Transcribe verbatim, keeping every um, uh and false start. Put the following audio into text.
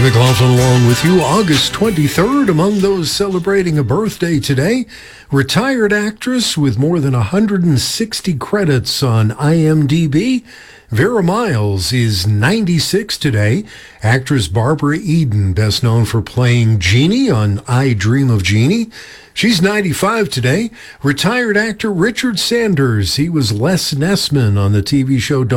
Ray McLaughlin along with you. August twenty-third, among those celebrating a birthday today, retired actress with more than one hundred sixty credits on I M D B. Vera Miles is ninety-six today. Actress Barbara Eden, best known for playing Jeannie on I Dream of Jeannie. She's ninety-five today. Retired actor Richard Sanders. He was Les Nessman on the T V show